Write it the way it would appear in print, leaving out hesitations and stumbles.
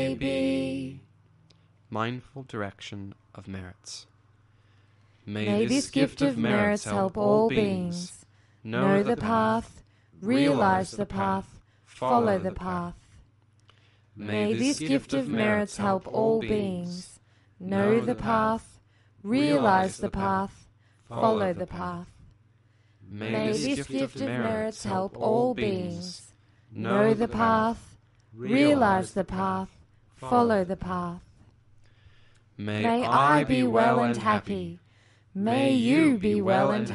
may be. Mindful direction of merits. May this gift of merits help all beings know the path, realize the path, follow the path. May this gift of merits help all beings know the path, realize the path, follow the path. May this gift of merits help all beings know the path, realize the path, follow the path. May I be well and happy. May you be well and